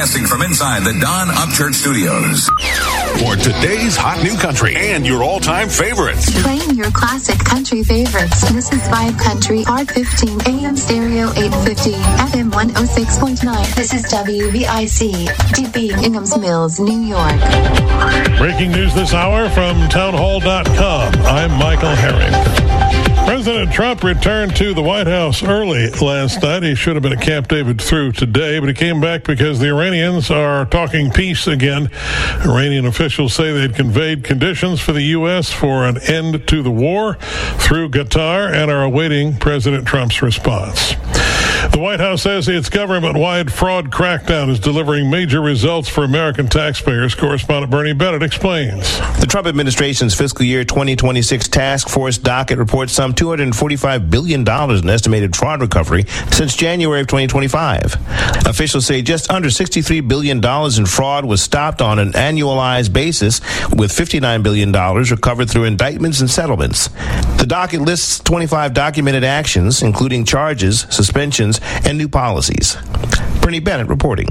Broadcasting from inside the Don Upchurch Studios. For today's hot new country and your all-time favorites. Playing your classic country favorites. This is Vibe Country, Part 15, AM Stereo 850, FM 106.9. This is WVIC, DB, Inghams Mills, New York. Breaking news this hour from townhall.com. I'm Michael Herring. President Trump returned to the White House early last night. He should have been at Camp David through today, but he came back because the Iranians are talking peace again. Iranian officials say they had conveyed conditions for the U.S. for an end to the war through Qatar and are awaiting President Trump's response. The White House says its government-wide fraud crackdown is delivering major results for American taxpayers. Correspondent Bernie Bennett explains. The Trump administration's fiscal year 2026 task force docket reports some $245 billion in estimated fraud recovery since January of 2025. Officials say just under $63 billion in fraud was stopped on an annualized basis, with $59 billion recovered through indictments and settlements. The docket lists 25 documented actions, including charges, suspensions, and new policies. Bernie Bennett reporting.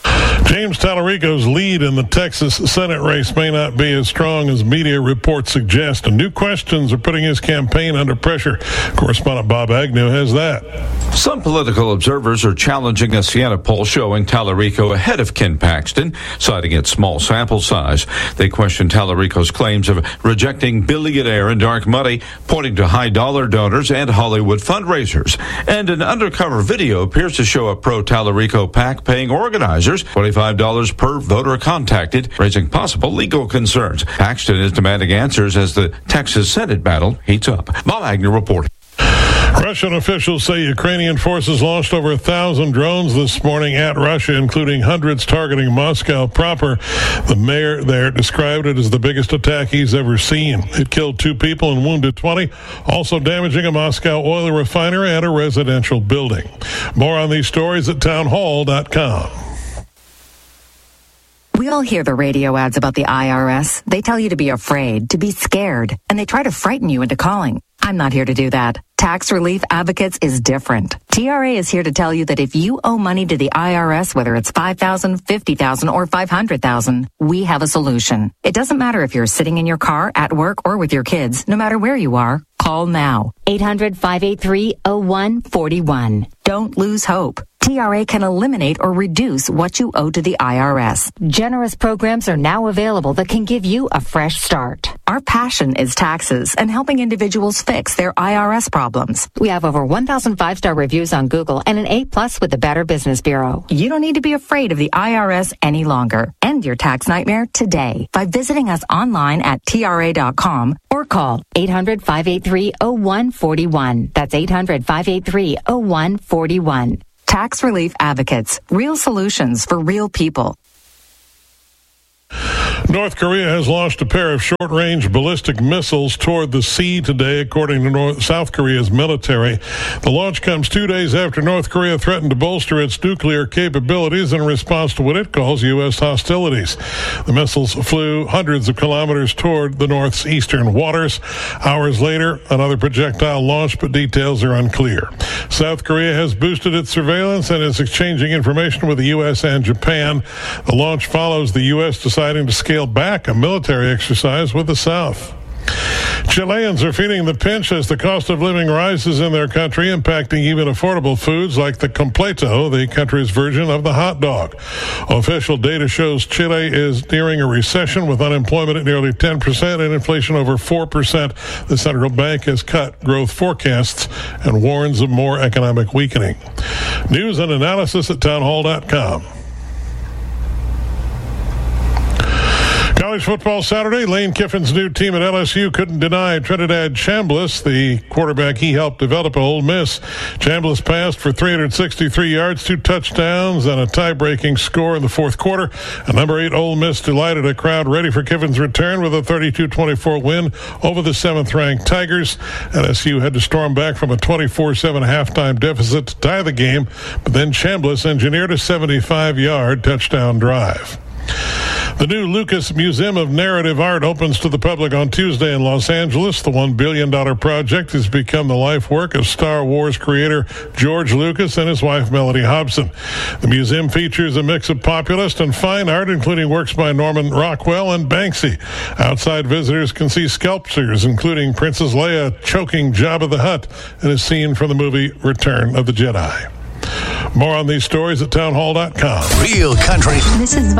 James Tallarico's lead in the Texas Senate race may not be as strong as media reports suggest, and new questions are putting his campaign under pressure. Correspondent Bob Agnew has that. Some political observers are challenging a Siena poll showing Tallarico ahead of Ken Paxton, citing its small sample size. They question Tallarico's claims of rejecting billionaire and dark money, pointing to high-dollar donors and Hollywood fundraisers. And an undercover video appears to show a pro-Tallarico PAC paying organizers $25 per voter contacted, raising possible legal concerns. Paxton is demanding answers as the Texas Senate battle heats up. Bob Agnew reporting. Russian officials say Ukrainian forces launched over 1,000 drones this morning at Russia, including hundreds targeting Moscow proper. The mayor there described it as the biggest attack he's ever seen. It killed 2 people and wounded 20, also damaging a Moscow oil refinery and a residential building. More on these stories at townhall.com. We all hear the radio ads about the IRS. They tell you to be afraid, to be scared, and they try to frighten you into calling. I'm not here to do that. Tax Relief Advocates is different. TRA is here to tell you that if you owe money to the IRS, whether it's $5,000, $50,000, or $500,000, we have a solution. It doesn't matter if you're sitting in your car, at work, or with your kids. No matter where you are, call now. 800-583-0141. Don't lose hope. TRA can eliminate or reduce what you owe to the IRS. Generous programs are now available that can give you a fresh start. Our passion is taxes and helping individuals fix their IRS problems. We have over 1,000 5-star reviews on Google and an A+ with the Better Business Bureau. You don't need to be afraid of the IRS any longer. End your tax nightmare today by visiting us online at TRA.com or call 800-583-0141. That's 800-583-0141. Tax Relief Advocates. Real solutions for real people. North Korea has launched a pair of short-range ballistic missiles toward the sea today, according to South Korea's military. The launch comes 2 days after North Korea threatened to bolster its nuclear capabilities in response to what it calls U.S. hostilities. The missiles flew hundreds of kilometers toward the North's eastern waters. Hours later, another projectile launched, but details are unclear. South Korea has boosted its surveillance and is exchanging information with the U.S. and Japan. The launch follows the U.S. deciding to scale back a military exercise with the South. Chileans are feeling the pinch as the cost of living rises in their country, impacting even affordable foods like the completo, the country's version of the hot dog. Official data shows Chile is nearing a recession with unemployment at nearly 10% and inflation over 4%. The central bank has cut growth forecasts and warns of more economic weakening. News and analysis at townhall.com. College football Saturday. Lane Kiffin's new team at LSU couldn't deny Trinidad Chambliss, the quarterback he helped develop at Ole Miss. Chambliss passed for 363 yards, 2 touchdowns, and a tie-breaking score in the fourth quarter. And number 8 Ole Miss delighted a crowd ready for Kiffin's return with a 32-24 win over the 7th-ranked Tigers. LSU had to storm back from a 24-7 halftime deficit to tie the game, but then Chambliss engineered a 75-yard touchdown drive. The new Lucas Museum of Narrative Art opens to the public on Tuesday in Los Angeles. The $1 billion project has become the life work of Star Wars creator George Lucas and his wife Melody Hobson. The museum features a mix of populist and fine art, including works by Norman Rockwell and Banksy. Outside visitors can see sculptures, including Princess Leia choking Jabba the Hutt in a scene from the movie Return of the Jedi. More on these stories at townhall.com. Real country. This is